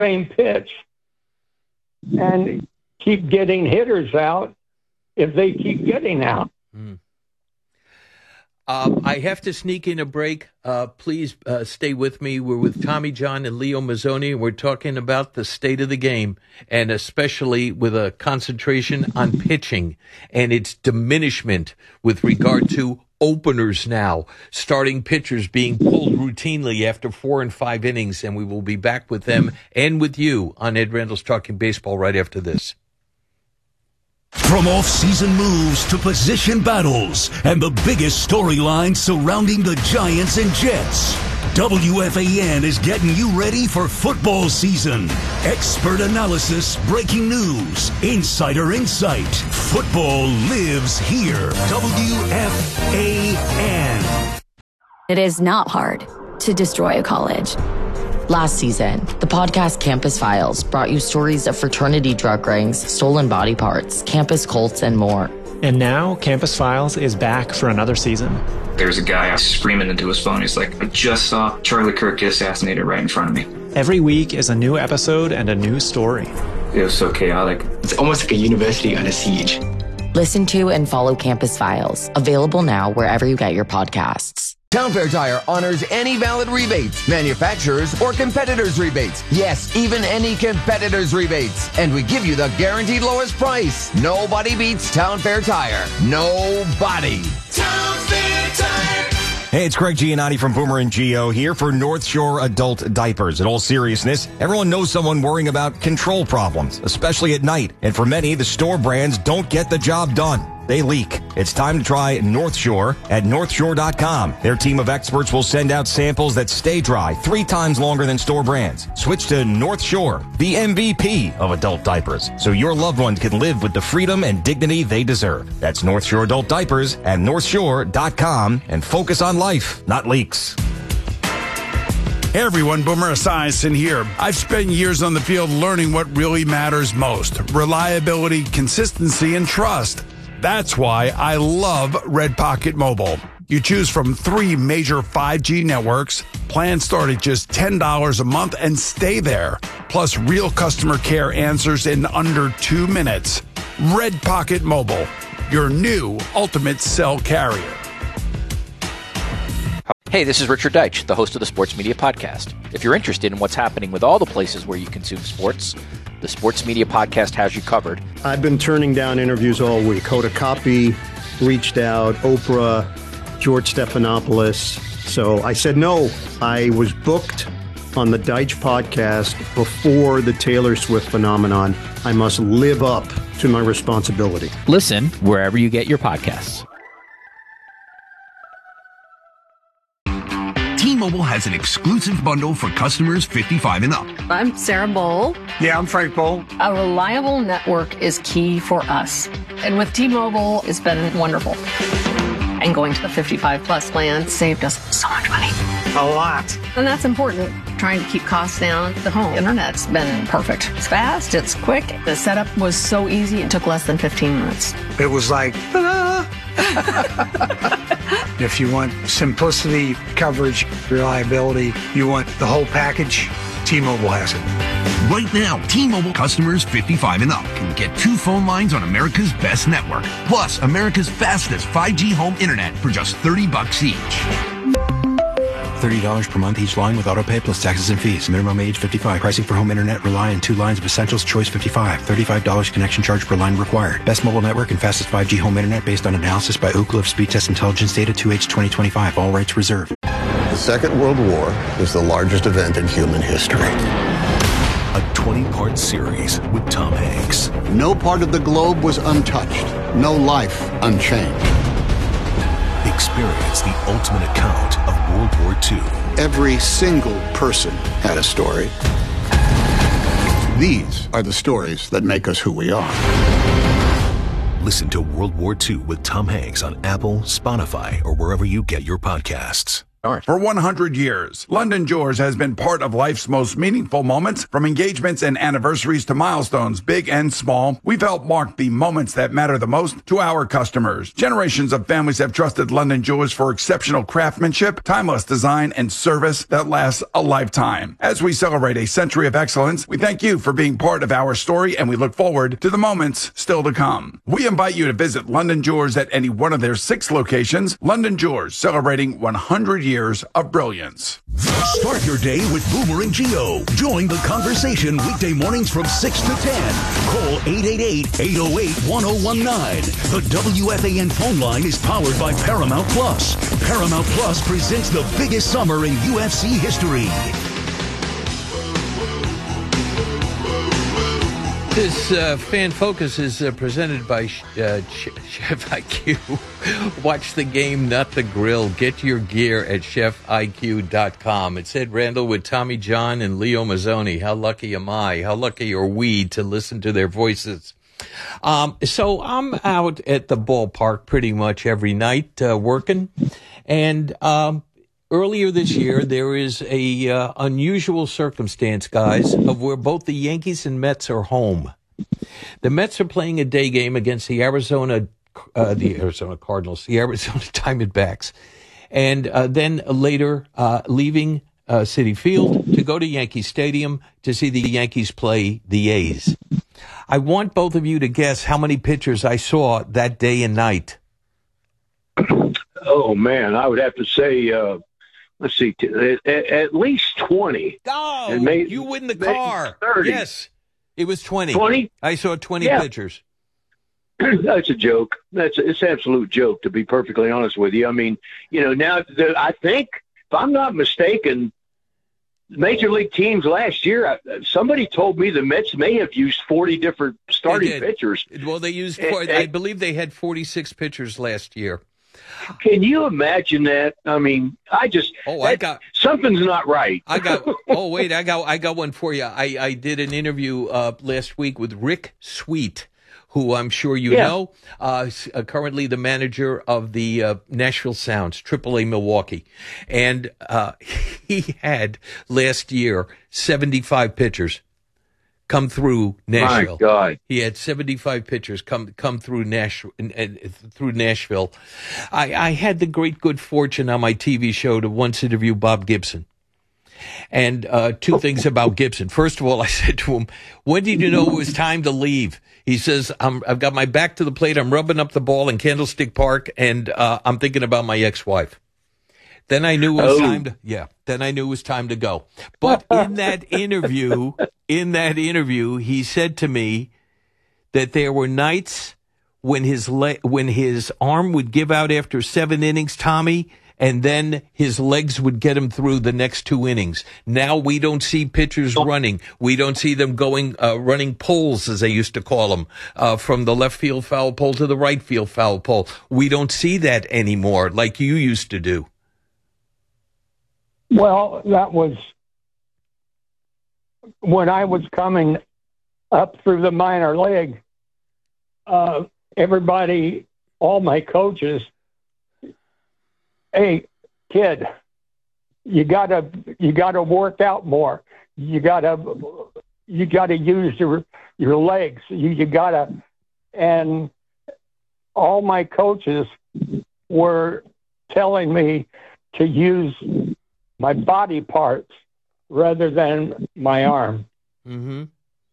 same pitch and keep getting hitters out if they keep getting out. I have to sneak in a break. Please stay with me. We're with Tommy John and Leo Mazzoni, and we're talking about the state of the game, and especially with a concentration on pitching and its diminishment with regard to openers now, starting pitchers being pulled routinely after 4 and 5 innings, and we will be back with them and with you on Ed Randall's Talking Baseball right after this. From off-season moves to position battles and the biggest storylines surrounding the Giants and Jets, WFAN is getting you ready for football season. Expert analysis, breaking news, insider insight. Football lives here. WFAN. It is not hard to destroy a college. Last season, the podcast Campus Files brought you stories of fraternity drug rings, stolen body parts, campus cults, and more. And now, Campus Files is back for another season. There's a guy screaming into his phone. He's like, I just saw Charlie Kirk get assassinated right in front of me. Every week is a new episode and a new story. It was so chaotic. It's almost like a university under siege. Listen to and follow Campus Files, available now wherever you get your podcasts. Town Fair Tire honors any valid rebates, manufacturers or competitors' rebates. Yes, even any competitors' rebates. And we give you the guaranteed lowest price. Nobody beats Town Fair Tire. Nobody. Town Fair Tire. Hey, it's Greg Giannotti from Boomer and Geo here for North Shore Adult Diapers. In all seriousness, everyone knows someone worrying about control problems, especially at night. And for many, the store brands don't get the job done. They leak. It's time to try North Shore at NorthShore.com. Their team of experts will send out samples that stay dry 3 times longer than store brands. Switch to North Shore, the MVP of adult diapers, so your loved ones can live with the freedom and dignity they deserve. That's North Shore Adult Diapers at NorthShore.com, and focus on life, not leaks. Hey everyone, Boomer Esiason here. I've spent years on the field learning what really matters most: reliability, consistency, and trust. That's why I love Red Pocket Mobile. You choose from 3 major 5G networks. Plans start at just $10 a month and stay there. Plus real customer care answers in under 2 minutes. Red Pocket Mobile, your new ultimate cell carrier. Hey, this is Richard Deitch, the host of the Sports Media Podcast. If you're interested in what's happening with all the places where you consume sports, the Sports Media Podcast has you covered. I've been turning down interviews all week. Hoda Kotb reached out, Oprah, George Stephanopoulos. So I said no. I was booked on the Deitch podcast before the Taylor Swift phenomenon. I must live up to my responsibility. Listen wherever you get your podcasts. T-Mobile has an exclusive bundle for customers 55 and up. I'm Sarah Bowl. Yeah, I'm Frank Bowl. A reliable network is key for us. And with T-Mobile, it's been wonderful. And going to the 55 plus plan saved us so much money. A lot. And that's important. Trying to keep costs down. The home internet's been perfect. It's fast, it's quick. The setup was so easy, it took less than 15 minutes. It was like, if you want simplicity, coverage, reliability, you want the whole package, T-Mobile has it. Right now, T-Mobile customers 55 and up can get 2 phone lines on America's best network, plus America's fastest 5G home internet for just $30 each. $30 per month each line with autopay plus taxes and fees. Minimum age 55. Pricing for home internet rely on 2 lines of Essentials. Choice 55. $35 connection charge per line required. Best mobile network and fastest 5G home internet based on analysis by Ookla of Speed Test Intelligence data 2H 2025. All rights reserved. The Second World War is the largest event in human history. A 20-part series with Tom Hanks. No part of the globe was untouched. No life unchanged. Experience the ultimate account of World War II. Every single person had a story. These are the stories that make us who we are. Listen to World War II with Tom Hanks on Apple, Spotify, or wherever you get your podcasts. For 100 years, London Jewelers has been part of life's most meaningful moments, from engagements and anniversaries to milestones, big and small. We've helped mark the moments that matter the most to our customers. Generations of families have trusted London Jewelers for exceptional craftsmanship, timeless design, and service that lasts a lifetime. As we celebrate a century of excellence, we thank you for being part of our story, and we look forward to the moments still to come. We invite you to visit London Jewelers at any one of their 6 locations. London Jewelers, celebrating 100 years of brilliance. Start your day with Boomer and Gio. Join the conversation weekday mornings from 6 to 10. Call 888-808-1019. The WFAN phone line is powered by Paramount Plus. Paramount Plus presents the biggest summer in UFC history. This Fan Focus is presented by Chef IQ. Watch the game, not the grill. Get your gear at chefiq.com. It's Ed Randall with Tommy John and Leo Mazzoni. How lucky am I? How lucky are we to listen to their voices? So I'm out at the ballpark pretty much every night working. And earlier this year, there is a unusual circumstance, guys, of where both the Yankees and Mets are home. The Mets are playing a day game against the Arizona Cardinals, the Arizona Diamondbacks, and then later leaving Citi Field to go to Yankee Stadium to see the Yankees play the A's. I want both of you to guess how many pitchers I saw that day and night. Oh, man, I would have to say... let's see, at least 20. Oh, and you win the car. 30. Yes, it was 20. 20? I saw 20 pitchers. That's a joke. It's an absolute joke, to be perfectly honest with you. I mean, now I think, if I'm not mistaken, Major League teams last year, somebody told me the Mets may have used 40 different starting pitchers. Well, they used, I believe they had 46 pitchers last year. Can you imagine that? I mean, something's not right. I got one for you. I did an interview last week with Rick Sweet, who I'm sure you know, currently the manager of the Nashville Sounds, AAA Milwaukee. And he had last year 75 pitchers come through Nashville. My God. He had 75 pitchers come through Nashville. I had the great good fortune on my TV show to once interview Bob Gibson. And 2 things about Gibson. First of all, I said to him, when did you know it was time to leave? He says, I've got my back to the plate. I'm rubbing up the ball in Candlestick Park, and I'm thinking about my ex-wife. Then I knew it was time to, then I knew it was time to go. But in that interview, he said to me that there were nights when his arm would give out after 7 innings, Tommy, and then his legs would get him through the next 2 innings. Now we don't see pitchers running. We don't see them going, running poles, as they used to call them, from the left field foul pole to the right field foul pole. We don't see that anymore like you used to do. Well, that was when I was coming up through the minor league. Everybody, all my coaches, hey, kid, you gotta work out more. You gotta use your legs. You gotta, and all my coaches were telling me to use my body parts rather than my arm. Mm-hmm.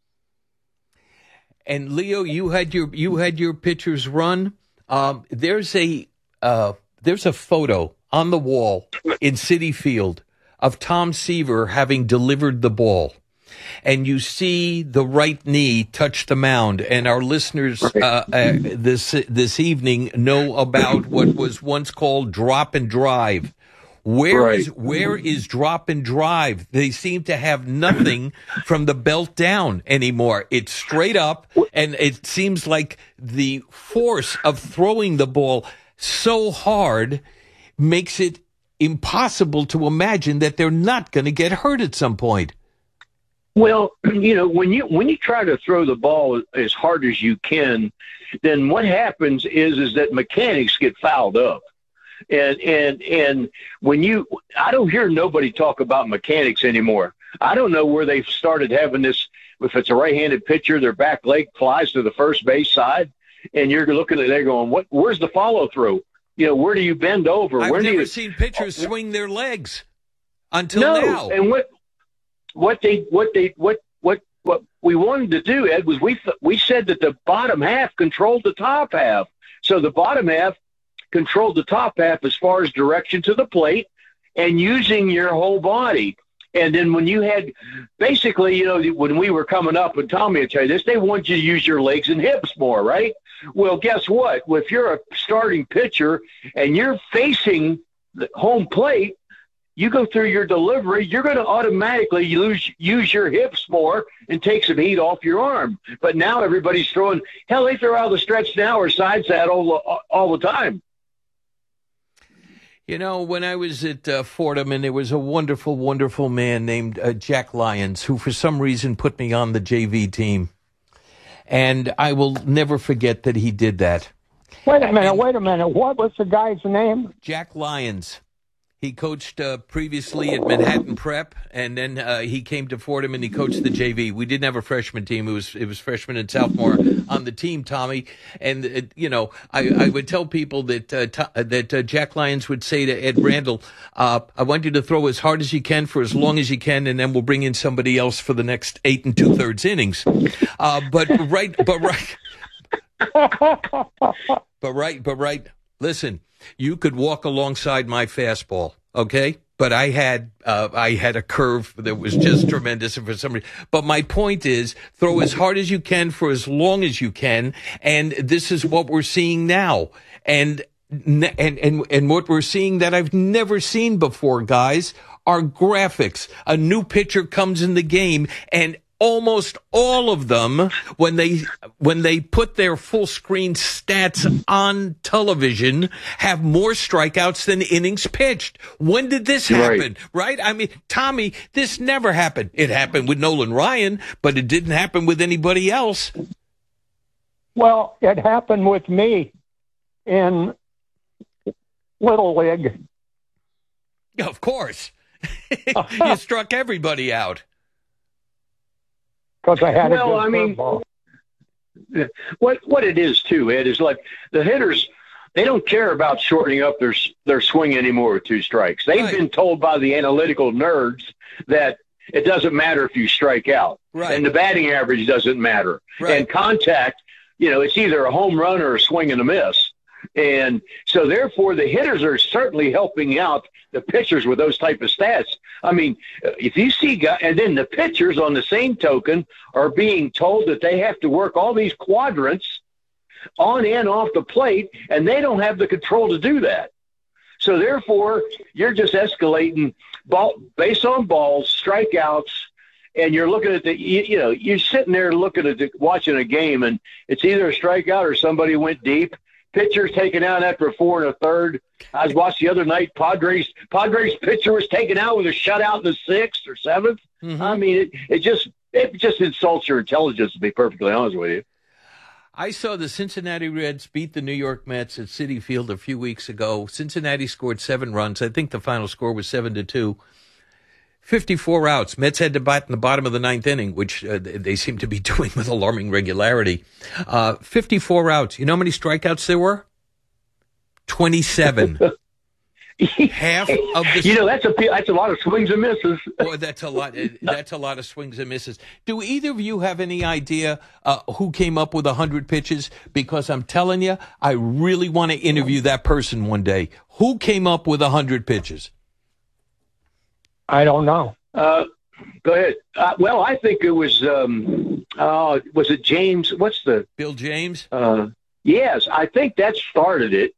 And Leo, you had your pitchers run. There's a photo on the wall in Citi Field of Tom Seaver having delivered the ball. And you see the right knee touch the mound. And our listeners this evening know about what was once called drop and drive. Where is drop and drive? They seem to have nothing from the belt down anymore. It's straight up, and it seems like the force of throwing the ball so hard makes it impossible to imagine that they're not going to get hurt at some point. Well, when you try to throw the ball as hard as you can, then what happens is that mechanics get fouled up. And when I don't hear nobody talk about mechanics anymore. I don't know where they've started having this. If it's a right-handed pitcher, their back leg flies to the first base side, and you're looking at it going, where's the follow-through? Where do you bend over? I've never seen pitchers swing their legs until now. And what we wanted to do, Ed, was we said that the bottom half controlled the top half. So the bottom half controlled the top half as far as direction to the plate and using your whole body. And then when you had, basically, when we were coming up, and Tommy will tell you this, they want you to use your legs and hips more, right? Well, guess what? If you're a starting pitcher and you're facing the home plate, you go through your delivery, you're going to automatically use your hips more and take some heat off your arm. But now everybody's throwing, hell, they throw out the stretch now or side sat all the time. When I was at Fordham, and there was a wonderful, wonderful man named Jack Lyons, who for some reason put me on the JV team. And I will never forget that he did that. Wait a minute. What was the guy's name? Jack Lyons. He coached previously at Manhattan Prep, and then he came to Fordham and he coached the JV. We didn't have a freshman team; it was freshman and sophomore on the team, Tommy. And I would tell people that Jack Lyons would say to Ed Randall, "I want you to throw as hard as you can for as long as you can, and then we'll bring in somebody else for the next 8 2/3 innings." But right. Listen. You could walk alongside my fastball, okay? But I had a curve that was just tremendous for some reason. But my point is, throw as hard as you can for as long as you can, and this is what we're seeing now. And what we're seeing that I've never seen before, guys, are graphics. A new pitcher comes in the game, and almost all of them, when they put their full screen stats on television, have more strikeouts than innings pitched. When did this happen? Right? I mean, Tommy, this never happened. It happened with Nolan Ryan, but it didn't happen with anybody else. Well, it happened with me in Little League. Of course. You struck everybody out. Because I had ball. What it is too, Ed, is like the hitters, they don't care about shortening up their swing anymore with 2 strikes. They've been told by the analytical nerds that it doesn't matter if you strike out, and the batting average doesn't matter, and contact, it's either a home run or a swing and a miss. And so therefore the hitters are certainly helping out the pitchers with those type of stats. I mean, if you see guys, and then the pitchers on the same token are being told that they have to work all these quadrants on and off the plate, and they don't have the control to do that. So therefore, you're just escalating based on balls, strikeouts, and you're looking at you're sitting there looking at watching a game, and it's either a strikeout or somebody went deep. Pitcher's taken out after 4 1/3. I was watching the other night. Padres pitcher was taken out with a shutout in the 6th or 7th. Mm-hmm. I mean, it just insults your intelligence, to be perfectly honest with you. I saw the Cincinnati Reds beat the New York Mets at Citi Field a few weeks ago. Cincinnati scored 7 runs. I think the final score was 7-2. 54 outs. Mets had to bat in the bottom of the 9th inning, which they seem to be doing with alarming regularity. 54 outs. You know how many strikeouts there were? 27. Half of the. That's a lot of swings and misses. Boy, that's a lot. That's a lot of swings and misses. Do either of you have any idea who came up with 100 pitches? Because I'm telling you, I really want to interview that person one day. Who came up with 100 pitches? I don't know. Go ahead. Well, I think it was it James? Bill James? Yes, I think that started it.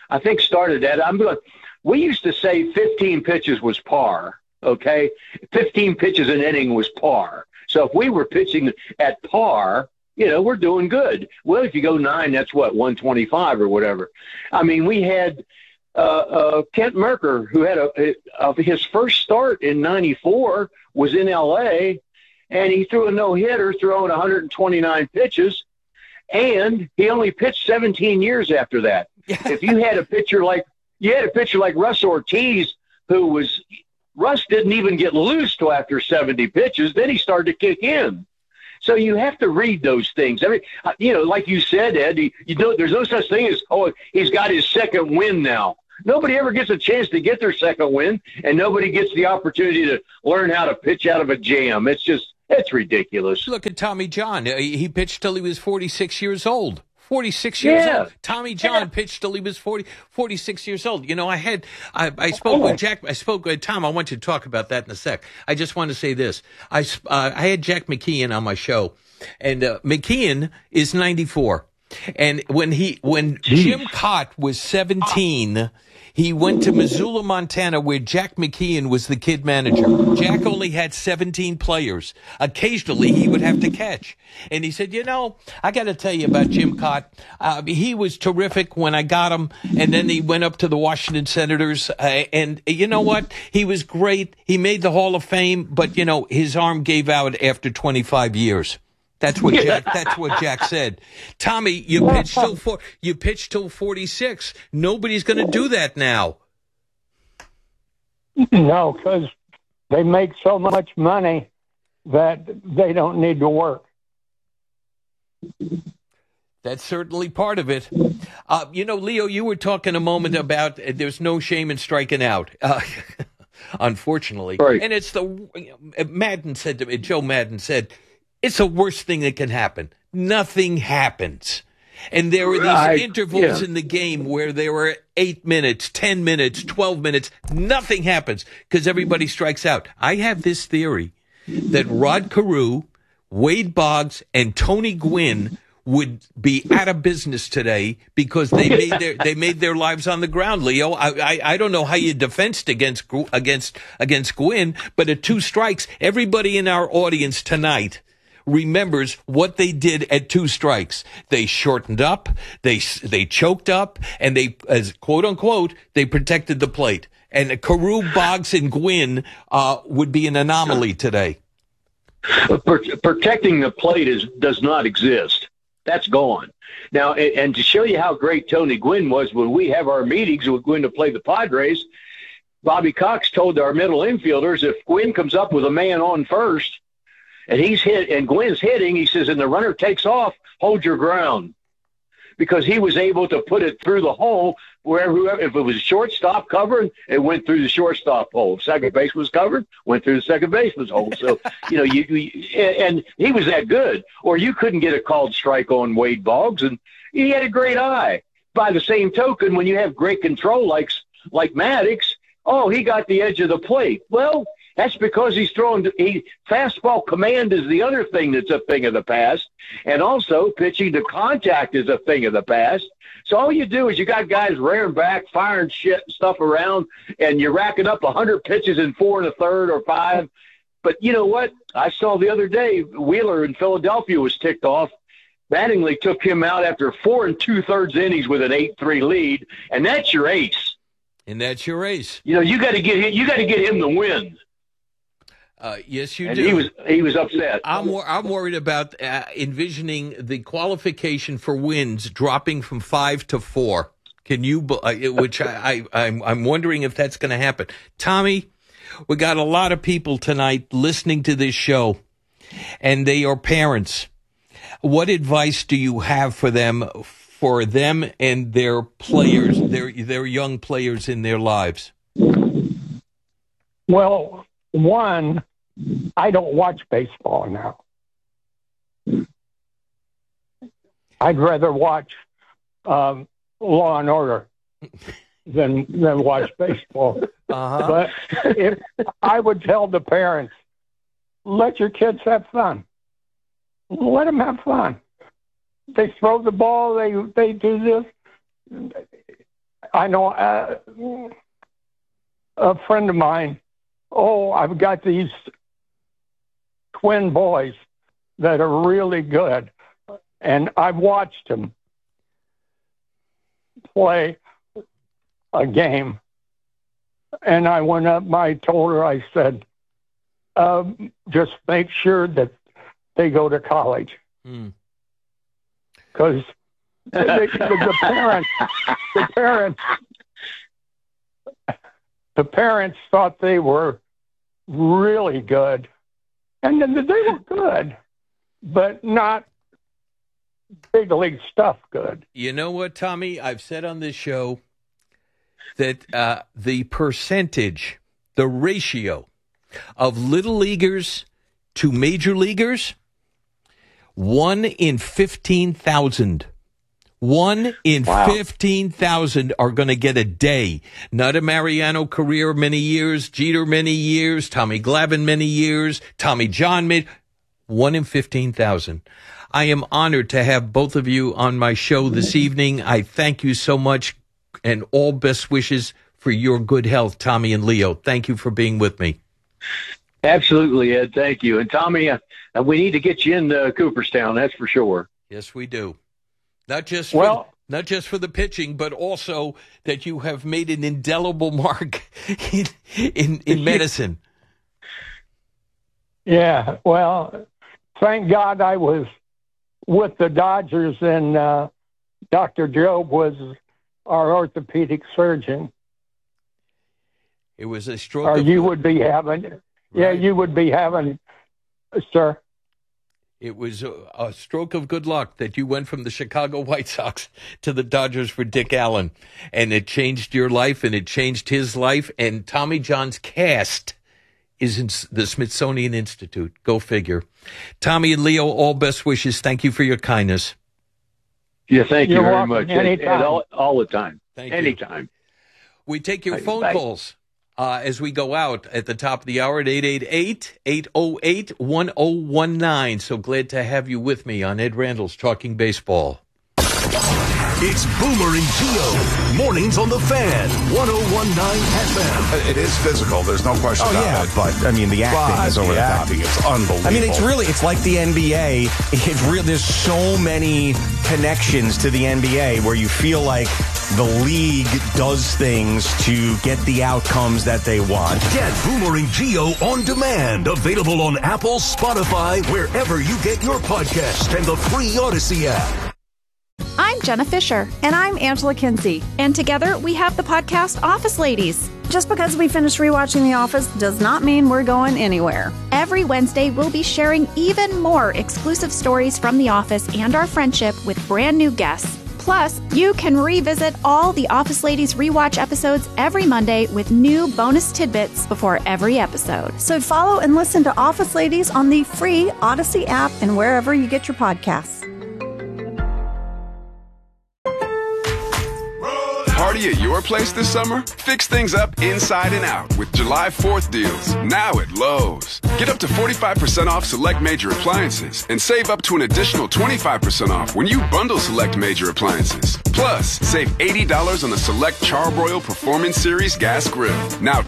We used to say 15 pitches was par, okay? 15 pitches an inning was par. So if we were pitching at par, we're doing good. Well, if you go 9, that's 125 or whatever. I mean, we had Kent Merker, who had his first start in '94 was in L.A., and he threw a no-hitter, throwing 129 pitches, and he only pitched 17 years after that. If you had a pitcher like You had a pitcher like Russ Ortiz, Russ didn't even get loose till after 70 pitches. Then he started to kick in. So you have to read those things. Like you said, Ed, there's no such thing as, he's got his second win now. Nobody ever gets a chance to get their second win, and nobody gets the opportunity to learn how to pitch out of a jam. It's ridiculous. Look at Tommy John. He pitched till he was 46 years old. 46 years old. Tommy John pitched till he was 46 years old. I spoke with Jack. I spoke with Tom. I want you to talk about that in a sec. I just want to say this. I had Jack McKeon on my show, and McKeon is 94. And when Jim Cott was 17, he went to Missoula, Montana, where Jack McKeon was the kid manager. Jack only had 17 players. Occasionally, he would have to catch. And he said, I got to tell you about Jim Cott. He was terrific when I got him. And then he went up to the Washington Senators. And you know what? He was great. He made the Hall of Fame. But, his arm gave out after 25 years. That's what Jack said. Tommy, you pitched till 46. Nobody's going to do that now. No, because they make so much money that they don't need to work. That's certainly part of it. Leo, you were talking a moment about there's no shame in striking out. Unfortunately. Right. And it's Joe Madden said, it's the worst thing that can happen. Nothing happens. And there were these intervals in the game where there were 8 minutes, 10 minutes, 12 minutes. Nothing happens because everybody strikes out. I have this theory that Rod Carew, Wade Boggs, and Tony Gwynn would be out of business today because they made their lives on the ground. Leo, I don't know how you defensed against Gwynn, but at 2 strikes, everybody in our audience tonight remembers what they did at 2 strikes. They shortened up, they choked up, and they, as quote unquote, they protected the plate. And Carew, Boggs, and Gwynn would be an anomaly today. Protecting the plate does not exist. That's gone. Now, and to show you how great Tony Gwynn was, when we have our meetings with Gwynn to play the Padres, Bobby Cox told our middle infielders, if Gwynn comes up with a man on first, and he's hit, and Gwynn's hitting, he says, and the runner takes off, hold your ground. Because he was able to put it through the hole whoever, if it was a shortstop covered, it went through the shortstop hole. Second base was covered, went through the second baseman's hole. So, and he was that good. Or you couldn't get a called strike on Wade Boggs, and he had a great eye. By the same token, when you have great control like Maddox, he got the edge of the plate. Well, that's because he's throwing fastball command is the other thing that's a thing of the past. And also pitching to contact is a thing of the past. So all you do is you got guys rearing back, firing stuff around, and you're racking up 100 pitches in 4 1/3 or 5. But you know what? I saw the other day, Wheeler in Philadelphia was ticked off. Mattingly took him out after 4 2/3 innings with an 8-3 lead, and that's your ace. And that's your ace. You got to get him the win. Yes, you and do. He was upset. I'm worried about envisioning the qualification for wins dropping from 5 to 4. Can you? Which I'm wondering if that's going to happen. Tommy, we got a lot of people tonight listening to this show, and they are parents. What advice do you have for them and their players, their young players in their lives? Well, one, I don't watch baseball now. I'd rather watch Law and Order than watch baseball. But if I would tell the parents, let your kids have fun. Let them have fun. They throw the ball. They do this. I know a friend of mine. I've got these twin boys that are really good, and I've watched them play a game. And I went up, I told her, I said, just make sure that they go to college. Because the parents, the parents thought they were really good. And then they were good, but not big league stuff good. You know what, Tommy? I've said on this show that the percentage, the ratio of little leaguers to major leaguers, 1 in 15,000. 1 in 15,000 are going to get a day. Not a Mariano career many years, Jeter many years, Tommy Glavine many years, Tommy John 1 in 15,000. I am honored to have both of you on my show this evening. I thank you so much, and all best wishes for your good health, Tommy and Leo. Thank you for being with me. Absolutely, Ed. Thank you. And Tommy, we need to get you in Cooperstown. That's for sure. Yes, we do. Not just for the pitching, but also that you have made an indelible mark in medicine. Yeah, well, thank God I was with the Dodgers, and Dr. Job was our orthopedic surgeon. It was a stroke. Or you would be having, right. Yeah, you would be having, sir. It was a stroke of good luck that you went from the Chicago White Sox to the Dodgers for Dick Allen. And it changed your life, and it changed his life. And Tommy John's cast is in the Smithsonian Institute. Go figure. Tommy and Leo, all best wishes. Thank you for your kindness. Yeah, thank you very much. Anytime. All the time. Thank Anytime. You. We take your phone calls. As we go out at the top of the hour at 888-808-1019. So glad to have you with me on Ed Randall's Talking Baseball. It's Boomer and Gio. Mornings on the Fan, 101.9 FM. It is physical. There's no question about it. But, I mean, the acting is over the top. It's unbelievable. I mean, it's like the NBA. There's so many connections to the NBA where you feel like the league does things to get the outcomes that they want. Get Boomer and Gio on demand. Available on Apple, Spotify, wherever you get your podcast, and the free Odyssey app. I'm Jenna Fisher. And I'm Angela Kinsey. And together we have the podcast Office Ladies. Just because we finished rewatching The Office does not mean we're going anywhere. Every Wednesday, we'll be sharing even more exclusive stories from The Office and our friendship with brand new guests. Plus, you can revisit all the Office Ladies rewatch episodes every Monday with new bonus tidbits before every episode. So follow and listen to Office Ladies on the free Odyssey app and wherever you get your podcasts. Party at your place this summer? Fix things up inside and out with July 4th deals, now at Lowe's. Get up to 45% off select major appliances and save up to an additional 25% off when you bundle select major appliances. Plus, save $80 on the select Charbroil Performance Series gas grill, now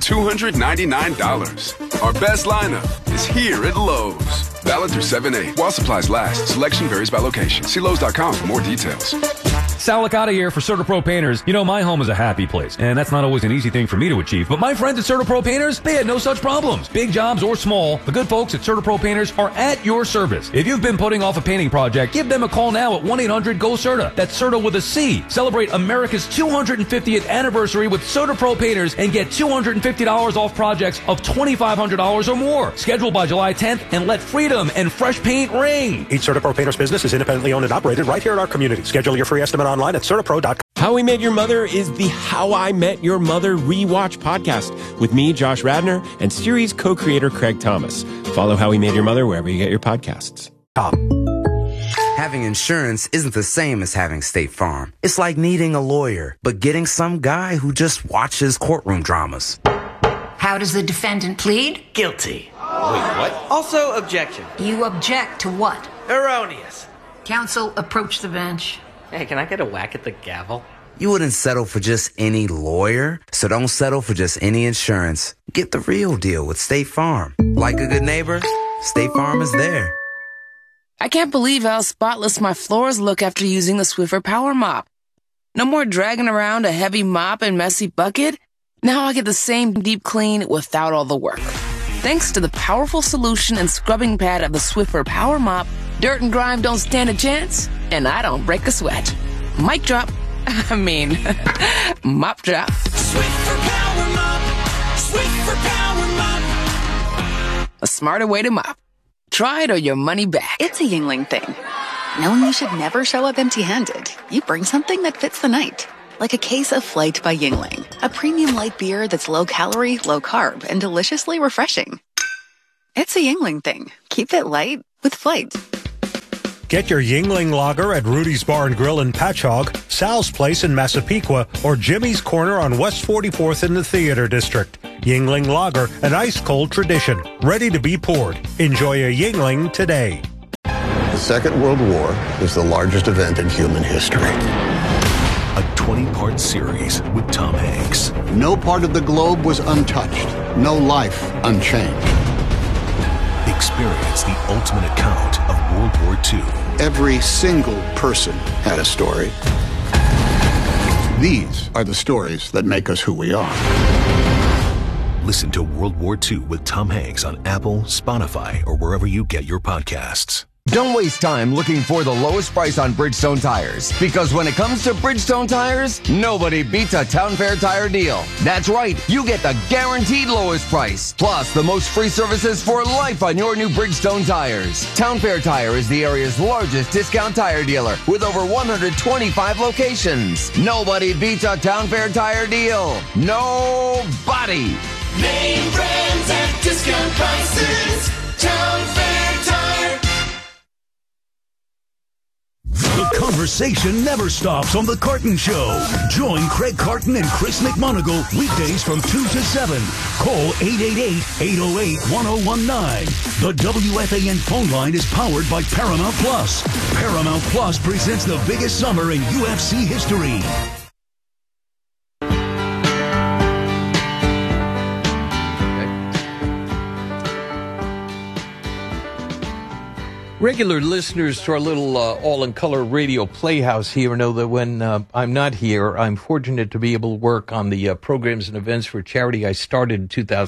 $299. Our best lineup is here at Lowe's. Valid through 7/8. While supplies last, selection varies by location. See Lowe's.com for more details. Sal Licata here for CertaPro Painters. You know, my home is a happy place, and that's not always an easy thing for me to achieve. But my friends at CertaPro Painters, they had no such problems. Big jobs or small, the good folks at CertaPro Painters are at your service. If you've been putting off a painting project, give them a call now at 1-800-GO-CERTA. That's CERTA with a C. Celebrate America's 250th anniversary with CertaPro Painters and get $250 off projects of $2,500 or more. Schedule by July 10th and let freedom and fresh paint ring. Each CertaPro Painters business is independently owned and operated right here in our community. Schedule your free estimate online at CertaPro.com. How We Met Your Mother is the How I Met Your Mother rewatch podcast with me, Josh Radnor, and series co-creator Craig Thomas. Follow How We Met Your Mother wherever you get your podcasts. Having insurance isn't the same as having State Farm. It's like needing a lawyer, but getting some guy who just watches courtroom dramas. How does the defendant plead? Guilty. Wait, what? Also, objection. You object to what? Erroneous. Counsel, approach the bench. Hey, can I get a whack at the gavel? You wouldn't settle for just any lawyer, so don't settle for just any insurance. Get the real deal with State Farm. Like a good neighbor, State Farm is there. I can't believe how spotless my floors look after using the Swiffer Power Mop. No more dragging around a heavy mop and messy bucket. Now I get the same deep clean without all the work. Thanks to the powerful solution and scrubbing pad of the Swiffer Power Mop, dirt and grime don't stand a chance, and I don't break a sweat. Mic drop. Mop drop. Swiffer Power Mop. Swiffer Power Mop. A smarter way to mop. Try it or your money back. It's a Yingling thing. Knowing you should never show up empty-handed, you bring something that fits the night. Like a case of Flight by Yingling, a premium light beer that's low-calorie, low-carb, and deliciously refreshing. It's a Yingling thing. Keep it light with Flight. Get your Yingling Lager at Rudy's Bar and Grill in Patchogue, Sal's Place in Massapequa, or Jimmy's Corner on West 44th in the Theater District. Yingling Lager, an ice-cold tradition, ready to be poured. Enjoy a Yingling today. The Second World War is the largest event in human history. A 20-part series with Tom Hanks. No part of the globe was untouched. No life unchanged. Experience the ultimate account of World War II. Every single person had a story. These are the stories that make us who we are. Listen to World War II with Tom Hanks on Apple, Spotify, or wherever you get your podcasts. Don't waste time looking for the lowest price on Bridgestone tires, because when it comes to Bridgestone tires, nobody beats a Town Fair tire deal. That's right, you get the guaranteed lowest price, plus the most free services for life on your new Bridgestone tires. Town Fair Tire is the area's largest discount tire dealer with over 125 locations. Nobody beats a Town Fair tire deal. Nobody. Name brands at discount prices. Town Fair Tire. The conversation never stops on The Carton Show. Join Craig Carton and Chris McMonagle weekdays from 2 to 7. Call 888-808-1019. The WFAN phone line is powered by Paramount Plus. Paramount Plus presents the biggest summer in UFC history. Regular listeners to our little all-in-color radio playhouse here know that when I'm not here, I'm fortunate to be able to work on the programs and events for a charity I started in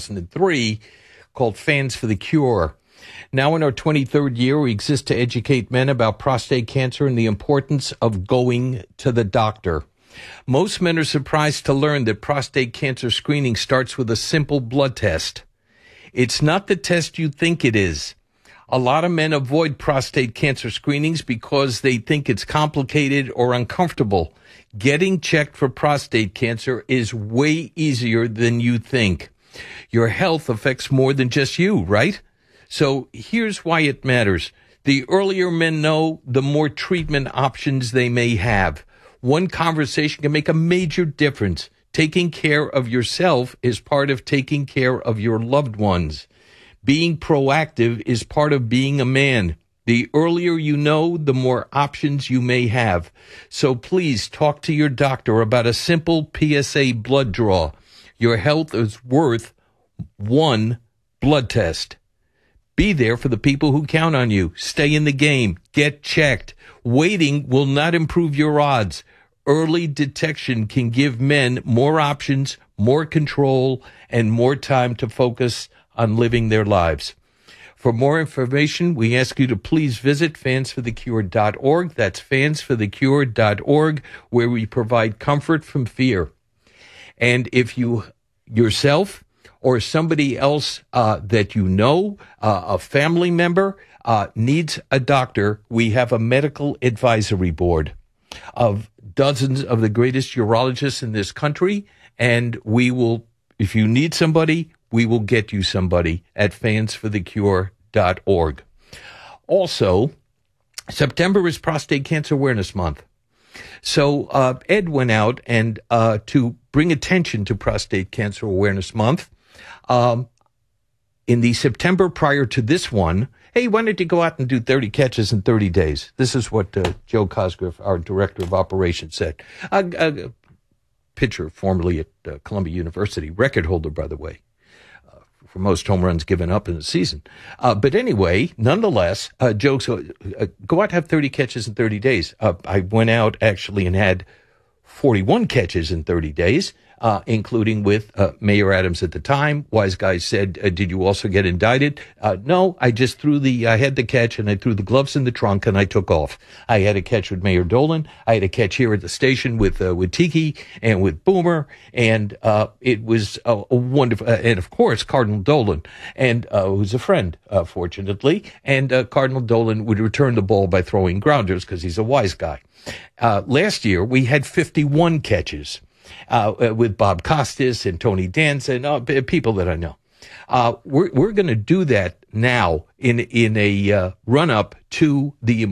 2003 called Fans for the Cure. Now in our 23rd year, we exist to educate men about prostate cancer and the importance of going to the doctor. Most men are surprised to learn that prostate cancer screening starts with a simple blood test. It's not the test you think it is. A lot of men avoid prostate cancer screenings because they think it's complicated or uncomfortable. Getting checked for prostate cancer is way easier than you think. Your health affects more than just you, right? So here's why it matters. The earlier men know, the more treatment options they may have. One conversation can make a major difference. Taking care of yourself is part of taking care of your loved ones. Being proactive is part of being a man. The earlier you know, the more options you may have. So please talk to your doctor about a simple PSA blood draw. Your health is worth one blood test. Be there for the people who count on you. Stay in the game. Get checked. Waiting will not improve your odds. Early detection can give men more options, more control, and more time to focus on living their lives. For more information, we ask you to please visit fansforthecure.org. That's fansforthecure.org, where we provide comfort from fear. And if you yourself or somebody else that you know, a family member, needs a doctor, we have a medical advisory board of dozens of the greatest urologists in this country, and we will, if you need somebody, we will get you somebody at fansforthecure.org. Also, September is Prostate Cancer Awareness Month. So Ed went out and to bring attention to Prostate Cancer Awareness Month, in the September prior to this one, hey, why don't you go out and do 30 catches in 30 days? This is what Joe Cosgrove, our director of operations, said. A pitcher formerly at Columbia University, record holder, by the way, for most home runs given up in a season. But anyway, nonetheless, Joe, so go out and have 30 catches in 30 days. I went out actually and had 41 catches in 30 days. including with Mayor Adams at the time. Wise Guy said, did you also get indicted? No, I just I had the catch and I threw the gloves in the trunk and I took off. I had a catch with Mayor Dolan. I had a catch here at the station with Tiki and with Boomer. And it was a wonderful, and of course, Cardinal Dolan, and who's a friend, fortunately. And Cardinal Dolan would return the ball by throwing grounders because he's a wise guy. Last year, we had 51 catches. With Bob Costas and Tony Danza and people that I know. We're going to do that now in a run-up to the